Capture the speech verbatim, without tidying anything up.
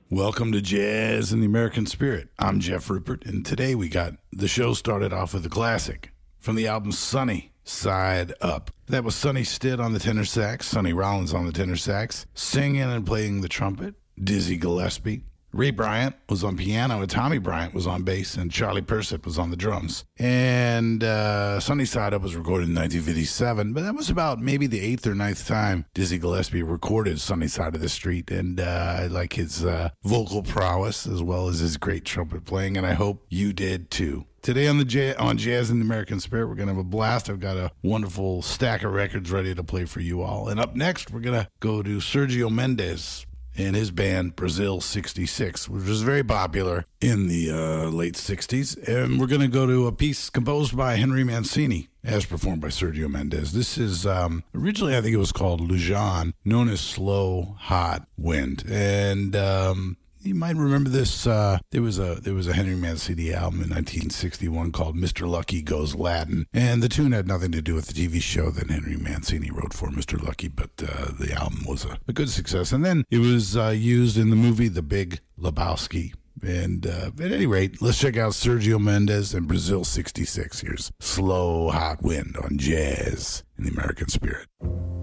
Welcome to Jazz in the American Spirit. I'm Jeff Rupert, and today we got the show started off with a classic from the album Sunny Side Up. That was Sonny Stitt on the tenor sax, Sonny Rollins on the tenor sax, singing and playing the trumpet, Dizzy Gillespie. Ray Bryant was on piano, and Tommy Bryant was on bass, and Charlie Persip was on the drums. And uh, Sunny Side Up was recorded in nineteen fifty-seven, but that was about maybe the eighth or ninth time Dizzy Gillespie recorded Sunny Side of the Street. And uh, I like his uh, vocal prowess as well as his great trumpet playing, and I hope you did too. Today on the J- on Jazz in the American Spirit, we're going to have a blast. I've got a wonderful stack of records ready to play for you all. And up next, we're going to go to Sergio Mendes and his band Brazil sixty-six, which was very popular in the uh, late sixties. And we're going to go to a piece composed by Henry Mancini, as performed by Sergio Mendes. This is, um, originally I think it was called Lujan, known as Slow Hot Wind. And um, you might remember this, uh, there was a there was a Henry Mancini album in nineteen sixty-one called Mister Lucky Goes Latin, and the tune had nothing to do with the T V show that Henry Mancini wrote for Mister Lucky, but uh, the album was a, a good success. And then it was uh, used in the movie The Big Lebowski. And uh, at any rate, let's check out Sergio Mendes and Brazil sixty-six. Here's Slow Hot Wind on Jazz in the American Spirit.